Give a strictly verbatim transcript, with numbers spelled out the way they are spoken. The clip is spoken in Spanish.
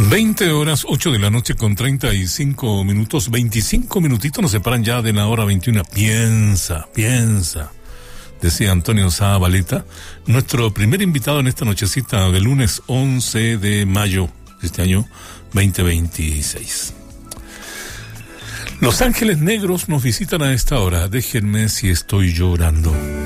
veinte horas, ocho de la noche con treinta y cinco minutos, veinticinco minutitos nos separan ya de la hora veintiuna. Piensa, piensa, decía Antonio Zabaleta, nuestro primer invitado en esta nochecita de lunes once de mayo de este año veinte veintiséis. Los Ángeles Negros nos visitan a esta hora. Déjenme si estoy llorando.